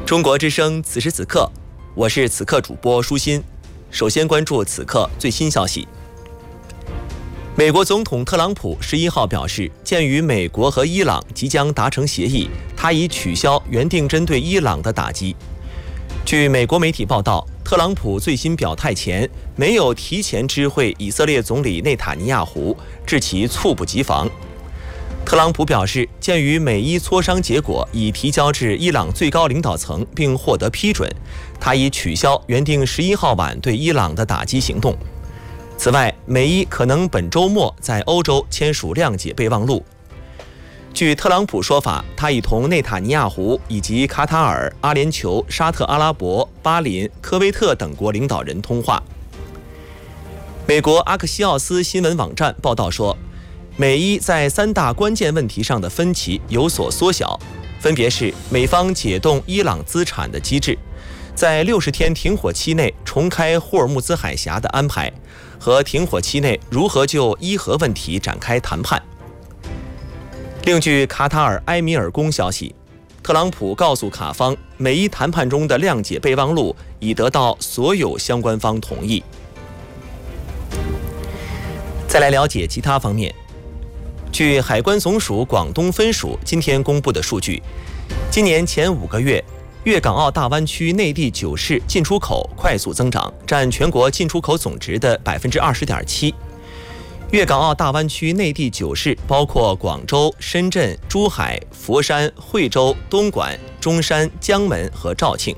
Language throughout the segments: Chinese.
中国之声此时此刻，我是此刻主播舒心。首先关注此刻最新消息。美国总统特朗普11号表示，鉴于美国和伊朗即将达成协议，他已取消原定针对伊朗的打击。据美国媒体报道，特朗普最新表态前没有提前知会以色列总理内塔尼亚胡，致其猝不及防。特朗普表示，鉴于美伊磋商结果已提交至伊朗最高领导层并获得批准，他已取消原定11号晚对伊朗的打击行动。此外，美伊可能本周末在欧洲签署谅解备忘录。据特朗普说法，他已同内塔尼亚胡以及卡塔尔、阿联酋、沙特阿拉伯、巴林、科威特等国领导人通话。美国阿克西奥斯新闻网站报道说，美伊在3大关键问题上的分歧有所缩小，分别是美方解冻伊朗资产的机制，在60天停火期内重开霍尔木兹海峡的安排，和停火期内如何就伊核问题展开谈判。另据卡塔尔埃米尔宫消息，特朗普告诉卡方，美伊谈判中的谅解备忘录已得到所有相关方同意。再来了解其他方面。据海关总署广东分署今天公布的数据，今年前5个月，粤港澳大湾区内地9市进出口快速增长，占全国进出口总值的 20.7%。粤港澳大湾区内地9市包括广州、深圳、珠海、佛山、惠州、东莞、中山、江门和肇庆。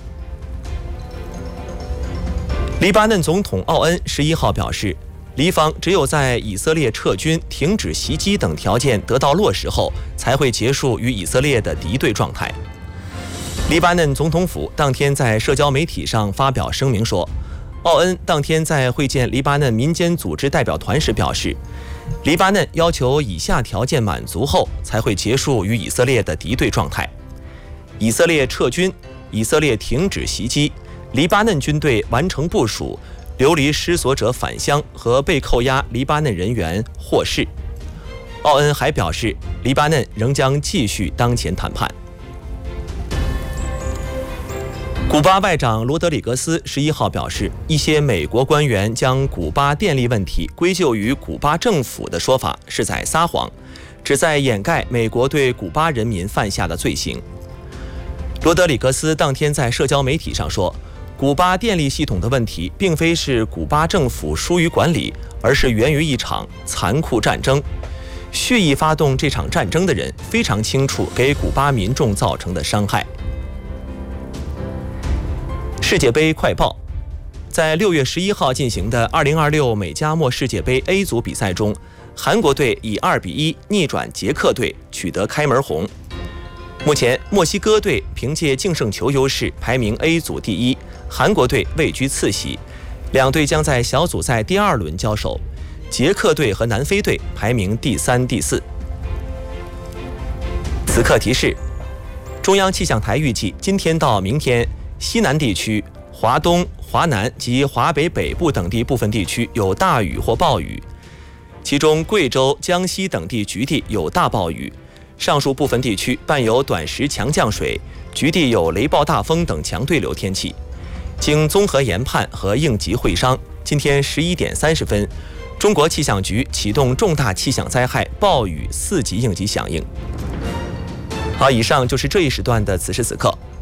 黎巴嫩总统奥恩11号表示，黎方只有在以色列撤军、停止袭击等条件得到落实后，才会结束与以色列的敌对状态。黎巴嫩总统府当天在社交媒体上发表声明说，奥恩当天在会见黎巴嫩民间组织代表团时表示，黎巴嫩要求以下条件满足后，才会结束与以色列的敌对状态：以色列撤军、以色列停止袭击、黎巴嫩军队完成部署、流离失所者返乡和被扣押黎巴嫩人员获释。奥恩还表示，黎巴嫩仍将继续当前谈判。古巴外长罗德里格斯11号表示，一些美国官员将古巴电力问题归咎于古巴政府的说法是在撒谎，旨在掩盖美国对古巴人民犯下的罪行。罗德里格斯当天在社交媒体上说，古巴电力系统的问题并非是古巴政府疏于管理，而是源于一场残酷战争。蓄意发动这场战争的人非常清楚给古巴民众造成的伤害。世界杯快报，在6月11号进行的2026美加墨世界杯 A 组比赛中，韩国队以2-1逆转捷克队，取得开门红。目前，墨西哥队凭借净胜球优势排名 A 组第1，韩国队位居次席，两队将在小组赛第2轮交手。捷克队和南非队排名第3、第4。此刻提示：中央气象台预计今天到明天，西南地区、华东、华南及华北北部等地部分地区有大雨或暴雨，其中贵州、江西等地局地有大暴雨，上述部分地区伴有短时强降水，局地有雷暴大风等强对流天气。经综合研判和应急会商，今天11点30分，中国气象局启动重大气象灾害暴雨4级应急响应。好，以上就是这一时段的此时此刻。